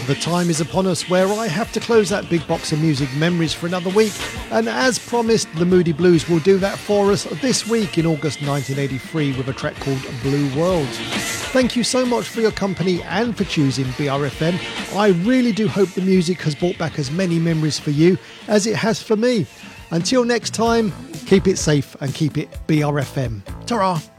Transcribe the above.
The time is upon us where I have to close that big box of music memories for another week, and as promised, the Moody Blues will do that for us this week in August 1983 with a track called Blue World. Thank you so much for your company and for choosing BRFM. I really do hope the music has brought back as many memories for you as it has for me. Until next time, keep it safe and keep it BRFM. Ta-ra!